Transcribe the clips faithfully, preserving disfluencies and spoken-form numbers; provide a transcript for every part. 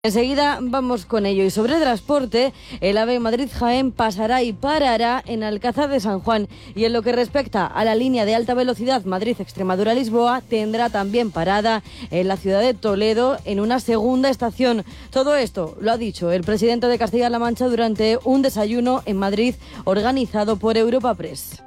Enseguida vamos con ello. Y sobre transporte, el AVE Madrid-Jaén pasará y parará en Alcázar de San Juan. Y en lo que respecta a la línea de alta velocidad Madrid-Extremadura-Lisboa, tendrá también parada en la ciudad de Toledo en una segunda estación. Todo esto lo ha dicho el presidente de Castilla-La Mancha durante un desayuno en Madrid organizado por Europa Press.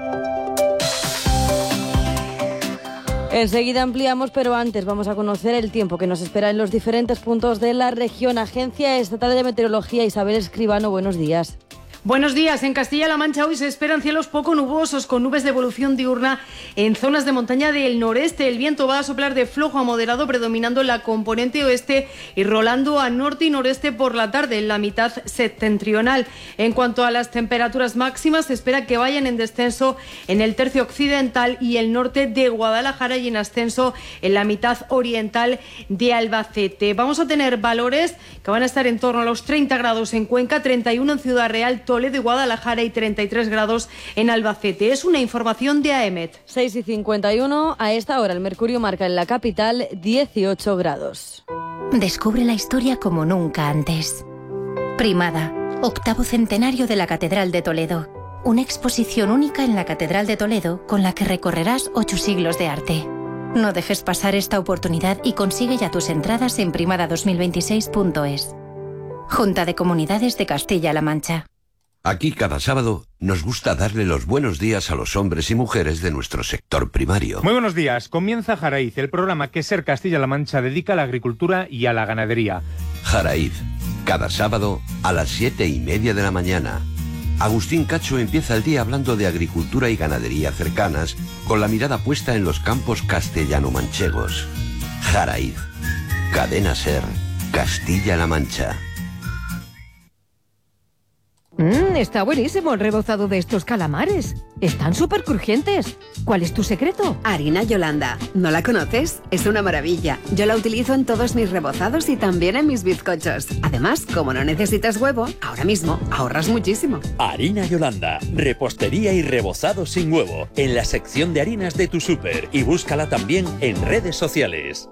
Enseguida ampliamos, pero antes vamos a conocer el tiempo que nos espera en los diferentes puntos de la región. Agencia Estatal de Meteorología, Isabel Escribano, buenos días. Buenos días. En Castilla-La Mancha hoy se esperan cielos poco nubosos con nubes de evolución diurna en zonas de montaña del noreste. El viento va a soplar de flojo a moderado, predominando la componente oeste y rolando a norte y noreste por la tarde en la mitad septentrional. En cuanto a las temperaturas máximas, se espera que vayan en descenso en el tercio occidental y el norte de Guadalajara y en ascenso en la mitad oriental de Albacete. Vamos a tener valores que van a estar en torno a los treinta grados en Cuenca, treinta y uno en Ciudad Real, Toledo y Guadalajara y treinta y tres grados en Albacete. Es una información de AEMET. seis y cincuenta y uno, a esta hora el mercurio marca en la capital dieciocho grados. Descubre la historia como nunca antes. Primada, octavo centenario de la Catedral de Toledo. Una exposición única en la Catedral de Toledo con la que recorrerás ocho siglos de arte. No dejes pasar esta oportunidad y consigue ya tus entradas en primada dos mil veintiséis punto es. Junta de Comunidades de Castilla-La Mancha. Aquí cada sábado nos gusta darle los buenos días a los hombres y mujeres de nuestro sector primario. Muy buenos días. Comienza Jaraíz, el programa que Ser Castilla-La Mancha dedica a la agricultura y a la ganadería. Jaraíz, cada sábado a las siete y media de la mañana. Agustín Cacho empieza el día hablando de agricultura y ganadería cercanas, con la mirada puesta en los campos castellano-manchegos. Jaraíz, Cadena Ser, Castilla-La Mancha. Mmm, está buenísimo el rebozado de estos calamares. Están súper crujientes. ¿Cuál es tu secreto? Harina Yolanda. ¿No la conoces? Es una maravilla. Yo la utilizo en todos mis rebozados y también en mis bizcochos. Además, como no necesitas huevo, ahora mismo ahorras muchísimo. Harina Yolanda. Repostería y rebozado sin huevo. En la sección de harinas de tu súper. Y búscala también en redes sociales.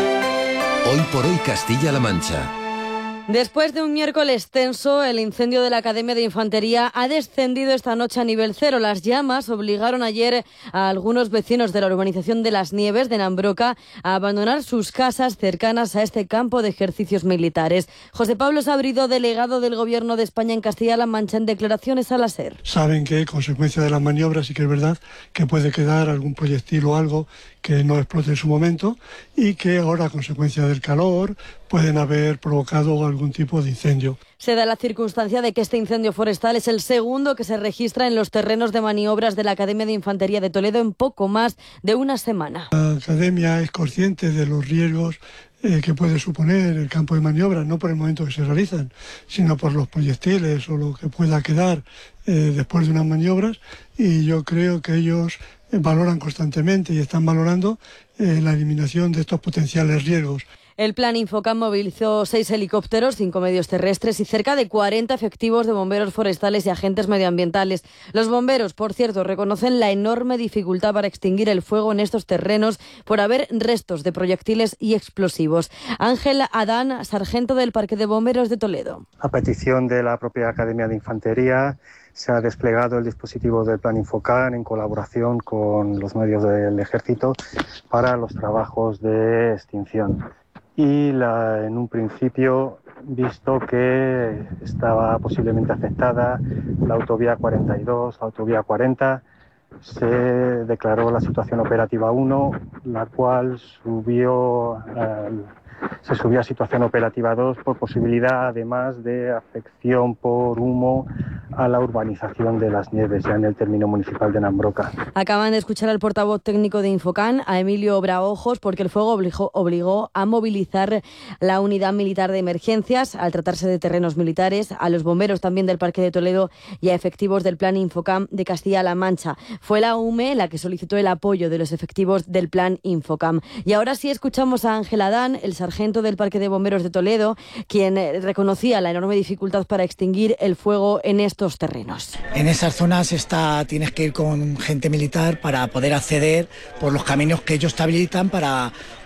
Hoy por hoy Castilla-La Mancha. Después de un miércoles tenso, el incendio de la Academia de Infantería ha descendido esta noche a nivel cero. Las llamas obligaron ayer a algunos vecinos de la urbanización de Las Nieves de Nambroca a abandonar sus casas cercanas a este campo de ejercicios militares. José Pablo Sabrido, delegado del Gobierno de España en Castilla-La Mancha, en declaraciones a la SER. Saben que, consecuencia de las maniobras, sí que es verdad que puede quedar algún proyectil o algo que no explote en su momento y que ahora, a consecuencia del calor, pueden haber provocado algún tipo de incendio. Se da la circunstancia de que este incendio forestal es el segundo que se registra en los terrenos de maniobras de la Academia de Infantería de Toledo en poco más de una semana. La Academia es consciente de los riesgos eh, que puede suponer el campo de maniobras, no por el momento que se realizan, sino por los proyectiles o lo que pueda quedar eh, después de unas maniobras, y yo creo que ellos valoran constantemente y están valorando eh, la eliminación de estos potenciales riesgos. El Plan Infocam movilizó seis helicópteros, cinco medios terrestres y cerca de cuarenta efectivos de bomberos forestales y agentes medioambientales. Los bomberos, por cierto, reconocen la enorme dificultad para extinguir el fuego en estos terrenos por haber restos de proyectiles y explosivos. Ángel Adán, sargento del Parque de Bomberos de Toledo. A petición de la propia Academia de Infantería, se ha desplegado el dispositivo del Plan Infocam en colaboración con los medios del Ejército para los trabajos de extinción. Y la, en un principio, visto que estaba posiblemente afectada la autovía cuarenta y dos, la autovía cuarenta, se declaró la situación operativa uno, la cual subió, eh, se subió a situación operativa dos por posibilidad, además, de afección por humo a la urbanización de Las Nieves, ya en el término municipal de Nambroca. Acaban de escuchar al portavoz técnico de Infocam, a Emilio Braojos, porque el fuego obligó, obligó a movilizar la unidad militar de emergencias al tratarse de terrenos militares, a los bomberos también del Parque de Toledo y a efectivos del Plan Infocam de Castilla-La Mancha. Fue la U M E la que solicitó el apoyo de los efectivos del Plan Infocam. Y ahora sí escuchamos a Ángel Adán, el sargento del Parque de Bomberos de Toledo, quien reconocía la enorme dificultad para extinguir el fuego en estos terrenos. En esas zonas está, tienes que ir con gente militar para poder acceder por los caminos que ellos te habilitan para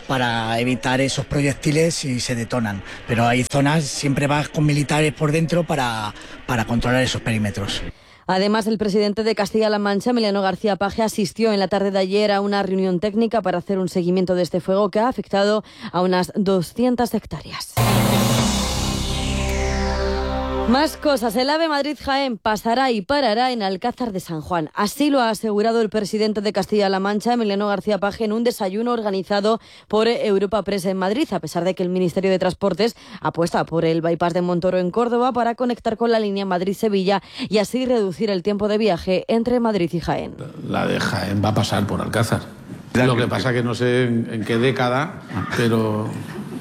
para evitar esos proyectiles si se detonan. Pero hay zonas, siempre vas con militares por dentro para, para controlar esos perímetros. Además, el presidente de Castilla-La Mancha, Emiliano García Paje, asistió en la tarde de ayer a una reunión técnica para hacer un seguimiento de este fuego que ha afectado a unas doscientas hectáreas. Más cosas. El AVE Madrid-Jaén pasará y parará en Alcázar de San Juan. Así lo ha asegurado el presidente de Castilla-La Mancha, Emiliano García Paje, en un desayuno organizado por Europa Press en Madrid, a pesar de que el Ministerio de Transportes apuesta por el bypass de Montoro en Córdoba para conectar con la línea Madrid-Sevilla y así reducir el tiempo de viaje entre Madrid y Jaén. La de Jaén va a pasar por Alcázar. Lo que pasa que no sé en, en qué década, pero...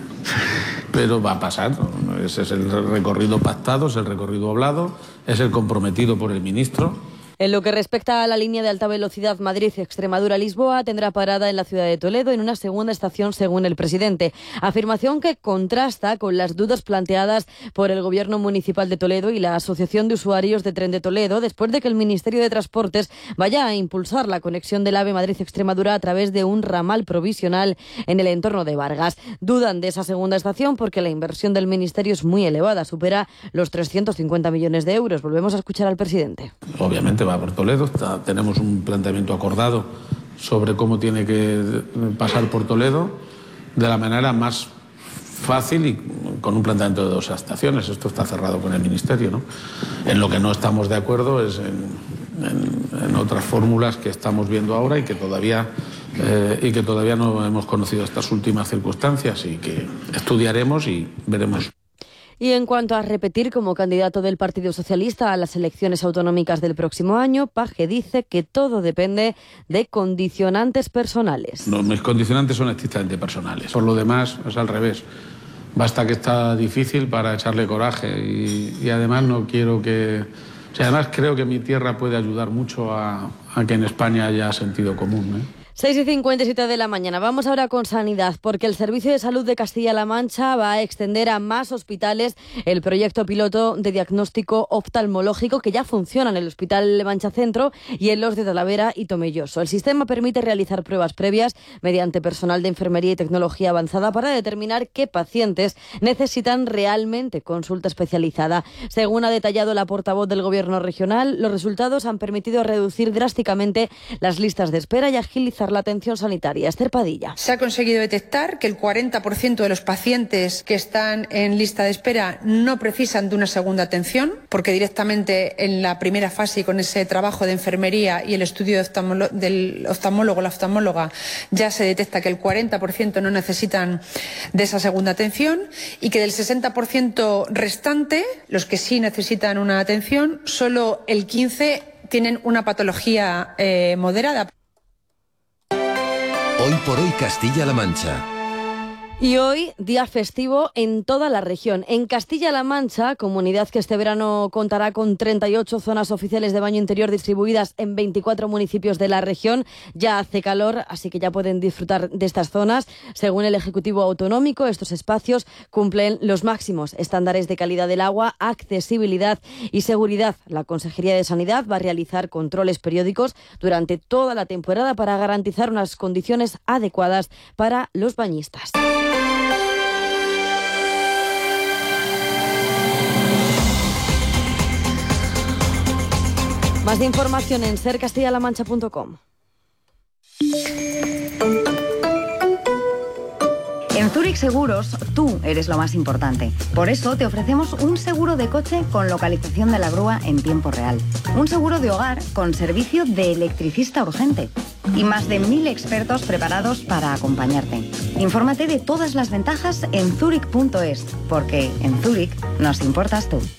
pero va a pasar. Ese es el recorrido pactado, es el recorrido hablado, es el comprometido por el ministro. En lo que respecta a la línea de alta velocidad Madrid-Extremadura-Lisboa, tendrá parada en la ciudad de Toledo en una segunda estación, según el presidente. Afirmación que contrasta con las dudas planteadas por el Gobierno Municipal de Toledo y la Asociación de Usuarios de Tren de Toledo, después de que el Ministerio de Transportes vaya a impulsar la conexión del AVE Madrid-Extremadura a través de un ramal provisional en el entorno de Vargas. Dudan de esa segunda estación porque la inversión del Ministerio es muy elevada, supera los trescientos cincuenta millones de euros. Volvemos a escuchar al presidente. Obviamente va por Toledo, está, tenemos un planteamiento acordado sobre cómo tiene que pasar por Toledo de la manera más fácil y con un planteamiento de dos estaciones. Esto está cerrado con el Ministerio, ¿no? En lo que no estamos de acuerdo es en, en, en otras fórmulas que estamos viendo ahora y que todavía eh, y que todavía no hemos conocido estas últimas circunstancias y que estudiaremos y veremos. Y en cuanto a repetir como candidato del Partido Socialista a las elecciones autonómicas del próximo año, Paje dice que todo depende de condicionantes personales. No, mis condicionantes son estrictamente personales. Por lo demás, es al revés. Basta que está difícil para echarle coraje y, y además no quiero que... O sea, además creo que mi tierra puede ayudar mucho a, a que en España haya sentido común, ¿eh? seis y cincuenta y siete de la mañana. Vamos ahora con sanidad, porque el Servicio de Salud de Castilla-La Mancha va a extender a más hospitales el proyecto piloto de diagnóstico oftalmológico que ya funciona en el Hospital Mancha Centro y en los de Talavera y Tomelloso. El sistema permite realizar pruebas previas mediante personal de enfermería y tecnología avanzada para determinar qué pacientes necesitan realmente consulta especializada. Según ha detallado la portavoz del Gobierno regional, los resultados han permitido reducir drásticamente las listas de espera y agilizar la atención sanitaria. Esther Padilla. Se ha conseguido detectar que el cuarenta por ciento de los pacientes que están en lista de espera no precisan de una segunda atención, porque directamente en la primera fase y con ese trabajo de enfermería y el estudio de oftalmolo- del oftalmólogo o la oftalmóloga ya se detecta que el cuarenta por ciento no necesitan de esa segunda atención y que del sesenta por ciento restante, los que sí necesitan una atención, solo el quince por ciento tienen una patología eh, moderada. Hoy por hoy Castilla-La Mancha. Y hoy, día festivo en toda la región. En Castilla-La Mancha, comunidad que este verano contará con treinta y ocho zonas oficiales de baño interior distribuidas en veinticuatro municipios de la región, ya hace calor, así que ya pueden disfrutar de estas zonas. Según el Ejecutivo Autonómico, estos espacios cumplen los máximos estándares de calidad del agua, accesibilidad y seguridad. La Consejería de Sanidad va a realizar controles periódicos durante toda la temporada para garantizar unas condiciones adecuadas para los bañistas. Más de información en ser castilla la mancha punto com. En Zurich Seguros, tú eres lo más importante. Por eso te ofrecemos un seguro de coche con localización de la grúa en tiempo real. Un seguro de hogar con servicio de electricista urgente. Y más de mil expertos preparados para acompañarte. Infórmate de todas las ventajas en zurich punto es, porque en Zurich nos importas tú.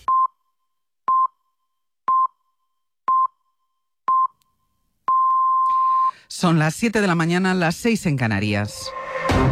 Son las siete de la mañana, las seis en Canarias.